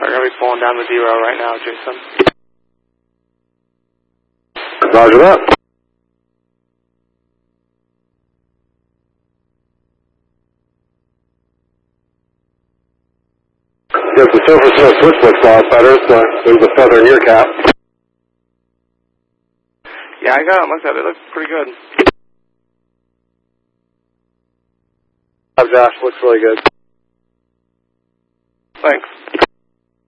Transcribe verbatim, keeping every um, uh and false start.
They're going to be pulling down the zero right now, Jason. Roger that. Yes, the Silver Snow switch looks a lot better, so there's a feather in your cap. Yeah, I got it looked at it. It looks pretty good. Josh, looks really good. Thanks.